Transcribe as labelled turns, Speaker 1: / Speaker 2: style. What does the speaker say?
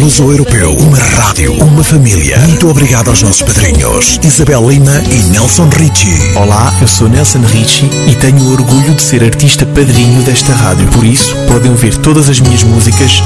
Speaker 1: Luso-Europeu, uma rádio, uma família. Muito obrigado aos nossos padrinhos, Isabel Lima e Nelson Ricci.
Speaker 2: Olá, eu sou Nelson Ricci e tenho o orgulho de ser artista padrinho desta rádio. Por isso, podem ouvir todas as minhas músicas